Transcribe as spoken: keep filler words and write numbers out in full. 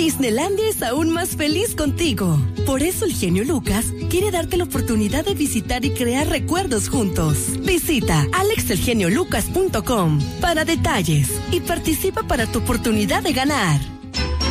Disneylandia es aún más feliz contigo. Por eso el genio Lucas quiere darte la oportunidad de visitar y crear recuerdos juntos. Visita alex el genio lucas punto com para detalles y participa para tu oportunidad de ganar.